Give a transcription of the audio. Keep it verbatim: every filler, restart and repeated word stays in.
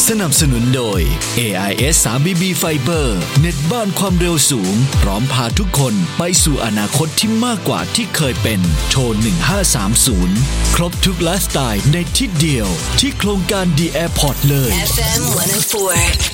สนับสนุนโดย เอ ไอ เอส ทรี บี บี Fiber เน็ตบ้านความเร็วสูงพร้อมพาทุกคนไปสู่อนาคตที่มากกว่าที่เคยเป็นโทรหนึ่งห้าสามศูนย์ครบทุกไลฟ์สไตล์ในที่เดียวที่โครงการ The Airport เลยเอฟ เอ็ม หนึ่งศูนย์สี่